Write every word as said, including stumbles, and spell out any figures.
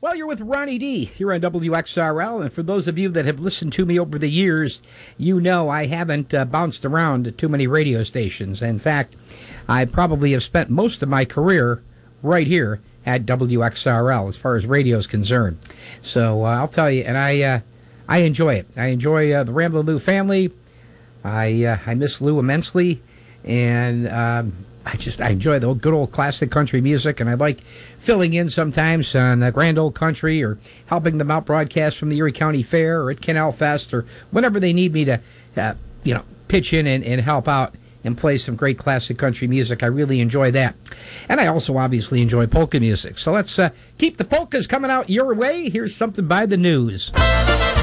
Well, you're with Ronnie D here on W X R L, and for those of you that have listened to me over the years, you know I haven't uh, bounced around to too many radio stations. In fact, I probably have spent most of my career right here at W X R L as far as radio is concerned. So uh, I'll tell you, and I uh, I enjoy it. I enjoy uh, the Ramblin' Lou family. I uh, I miss Lou immensely, and um, I just I enjoy the good old classic country music, and I like filling in sometimes on uh, Grand Old Country or helping them out broadcast from the Erie County Fair or at Canal Fest or whenever they need me to, uh, you know, pitch in and, and help out and play some great classic country music. I really enjoy that. And I also obviously enjoy polka music. So let's uh, keep the polkas coming out your way. Here's something by the news.